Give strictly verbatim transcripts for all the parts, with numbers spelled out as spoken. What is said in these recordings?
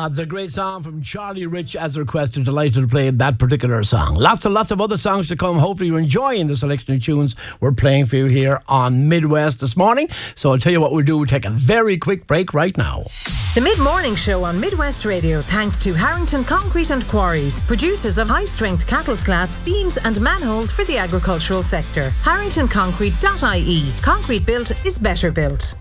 Gods, a great song from Charlie Rich as requested. Delighted to play that particular song. Lots and lots of other songs to come. Hopefully you're enjoying the selection of tunes we're playing for you here on Midwest this morning. So I'll tell you what we'll do. We'll take a very quick break right now. The Mid-Morning Show on Midwest Radio, thanks to Harrington Concrete and Quarries, producers of high-strength cattle slats, beams and manholes for the agricultural sector. harrington concrete dot I E. Concrete built is better built.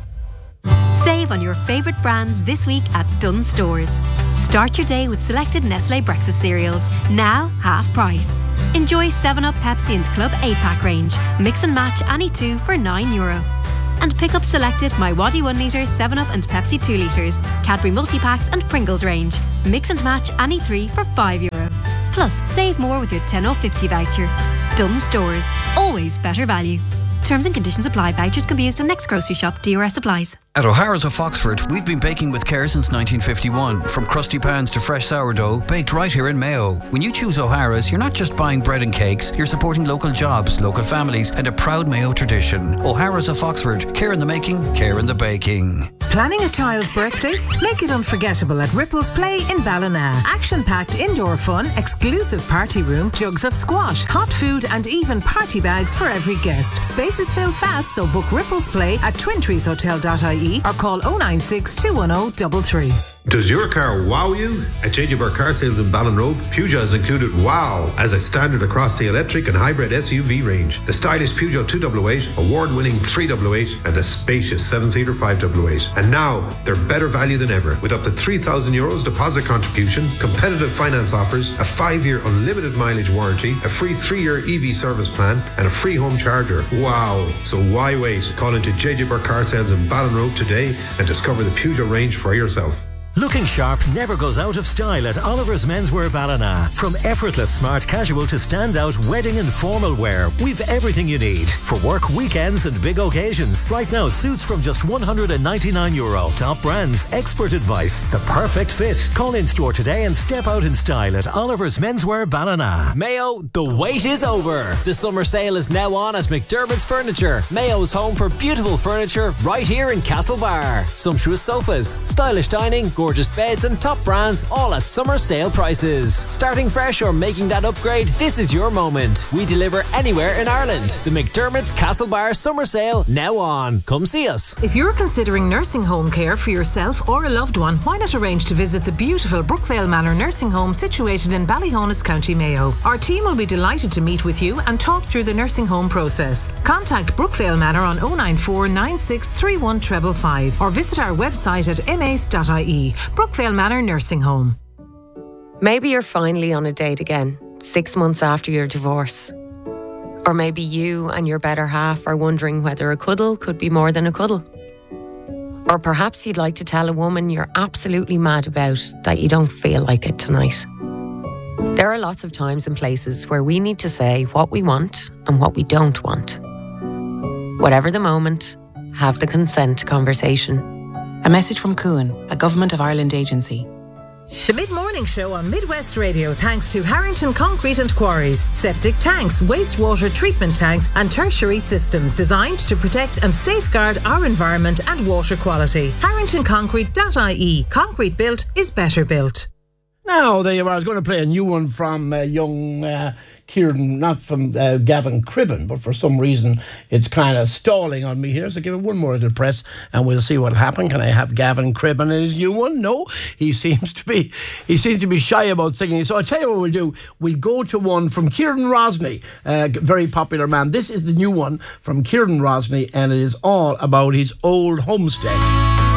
Save on your favourite brands this week at Dunnes Stores. Start your day with selected Nestlé breakfast cereals, now half price. Enjoy seven up, Pepsi and Club eight pack range. Mix and match any two for nine euro. And pick up selected My Waddy one litre, seven up and Pepsi two litres, Cadbury multi-packs and Pringles range. Mix and match any three for five euro. Plus, save more with your ten off fifty voucher. Dunnes Stores. Always better value. Terms and conditions apply. Vouchers can be used on next grocery shop. D R S applies. At O'Hara's of Foxford, we've been baking with care since nineteen fifty-one. From crusty pans to fresh sourdough, baked right here in Mayo. When you choose O'Hara's, you're not just buying bread and cakes, you're supporting local jobs, local families, and a proud Mayo tradition. O'Hara's of Foxford, care in the making, care in the baking. Planning a child's birthday? Make it unforgettable at Ripples Play in Ballina. Action-packed indoor fun, exclusive party room, jugs of squash, hot food and even party bags for every guest. Spaces fill fast, so book Ripples Play at twin trees hotel dot I E or call oh nine six, two one oh, three three. Does your car wow you? At J J Burke Car Sales in Ballinrobe, Peugeot has included wow as a standard across the electric and hybrid S U V range. The stylish Peugeot two oh eight, award-winning three oh eight and the spacious seven-seater five oh eight. And now, they're better value than ever with up to three thousand euros deposit contribution, competitive finance offers, a five-year unlimited mileage warranty, a free three-year E V service plan and a free home charger. Wow! So why wait? Call into J J Burke Car Sales in Ballinrobe today and discover the Peugeot range for yourself. Looking sharp never goes out of style at Oliver's Menswear Ballina. From effortless smart casual to standout wedding and formal wear, we've everything you need for work, weekends and big occasions. Right now, suits from just one hundred ninety-nine euro. Top brands, expert advice, the perfect fit. Call in store today and step out in style at Oliver's Menswear Ballina. Mayo, the wait is over. The summer sale is now on at McDermott's Furniture. Mayo's home for beautiful furniture right here in Castlebar. Sumptuous sofas, stylish dining, gorgeous beds and top brands, all at summer sale prices. Starting fresh or making that upgrade, this is your moment. We deliver anywhere in Ireland. The McDermott's Castlebar Summer Sale now on. Come see us. If you're considering nursing home care for yourself or a loved one, why not arrange to visit the beautiful Brookvale Manor Nursing Home situated in Ballyhonus, County Mayo. Our team will be delighted to meet with you and talk through the nursing home process. Contact Brookvale Manor on oh nine four, nine six three one five five five or visit our website at m a c e dot I E. Brookvale Manor Nursing Home. Maybe you're finally on a date again, six months after your divorce. Or maybe you and your better half are wondering whether a cuddle could be more than a cuddle. Or perhaps you'd like to tell a woman you're absolutely mad about that you don't feel like it tonight. There are lots of times and places where we need to say what we want and what we don't want. Whatever the moment, have the consent conversation. A message from Cuan, a Government of Ireland agency. The Mid-Morning Show on Midwest Radio, thanks to Harrington Concrete and Quarries. Septic tanks, wastewater treatment tanks and tertiary systems designed to protect and safeguard our environment and water quality. harrington concrete dot I E. Concrete built is better built. Now, there you are. I was going to play a new one from uh, young uh, Kieran, not from uh, Gavin Cribben, but for some reason it's kind of stalling on me here. So give it one more little press and we'll see what happens. Can I have Gavin Cribben in his new one? No, he seems to be he seems to be shy about singing. So I'll tell you what we'll do. We'll go to one from Kieran Rosny, a very popular man. This is the new one from Kieran Rosny and it is all about his old homestead.